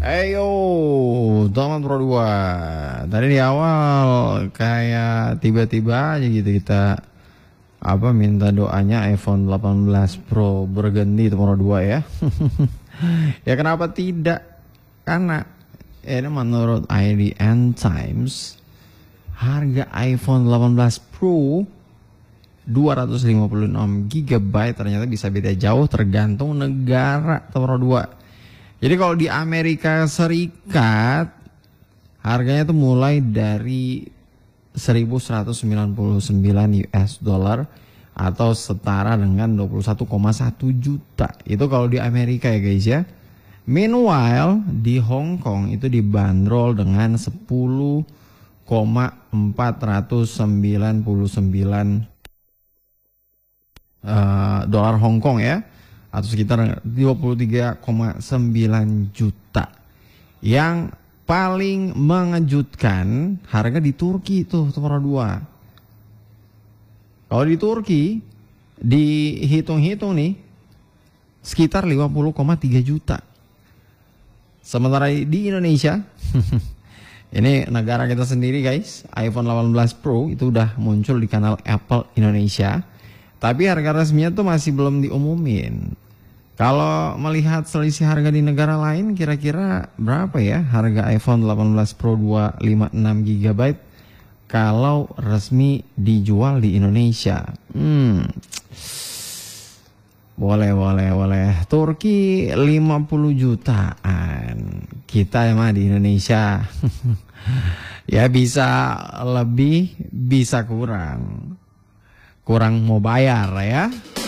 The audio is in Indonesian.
Ayo, teman Pro 2. Tadi di awal kayak tiba-tiba aja gitu kita minta doanya iPhone 18 Pro berganti Pro 2 ya. Ya kenapa tidak? Karena ini menurut IDN Times harga iPhone 18 Pro 256 GB ternyata bisa beda jauh tergantung negara Pro 2. Jadi kalau di Amerika Serikat harganya tuh mulai dari 1.199 US dollar atau setara dengan 21,1 juta. Itu kalau di Amerika ya guys ya. Meanwhile di Hong Kong itu dibanderol dengan 10,499 dolar Hong Kong ya, atau sekitar 23,9 juta. Yang paling mengejutkan harga di Turki itu Pro 2. Kalau di Turki dihitung-hitung nih sekitar 50,3 juta. Sementara di Indonesia ini negara kita sendiri guys, iPhone 18 Pro itu udah muncul di kanal Apple Indonesia. Tapi harga resminya tuh masih belum diumumin. Kalau melihat selisih harga di negara lain, kira-kira berapa ya harga iPhone 18 Pro 256 GB kalau resmi dijual di Indonesia? Boleh. Turki 50 jutaan. Kita emang di Indonesia ya bisa lebih, bisa kurang mau bayar ya.